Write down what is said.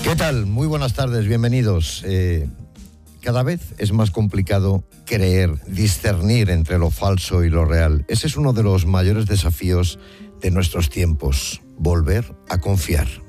¿Qué tal? Muy buenas tardes, bienvenidos. Cada vez es más complicado creer, discernir entre lo falso y lo real. Ese es uno de los mayores desafíos de nuestros tiempos, volver a confiar.